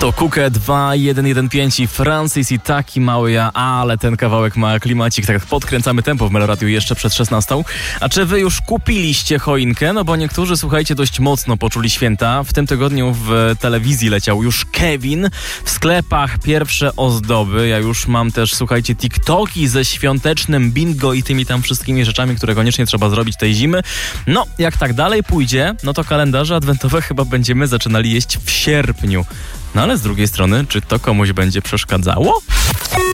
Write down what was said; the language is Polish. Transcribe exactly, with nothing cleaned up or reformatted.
To Kukę dwa jeden jeden pięć i Francis i taki mały ja, ale ten kawałek ma klimacik, tak podkręcamy tempo w Meloradiu jeszcze przed szesnastą. A czy wy już kupiliście choinkę? No bo niektórzy, słuchajcie, dość mocno poczuli święta. W tym tygodniu w telewizji leciał już Kevin, w sklepach pierwsze ozdoby. Ja już mam też, słuchajcie, TikToki ze świątecznym bingo i tymi tam wszystkimi rzeczami, które koniecznie trzeba zrobić tej zimy. No, jak tak dalej pójdzie, no to kalendarze adwentowe chyba będziemy zaczynali jeść w sierpniu. No ale z drugiej strony, czy to komuś będzie przeszkadzało?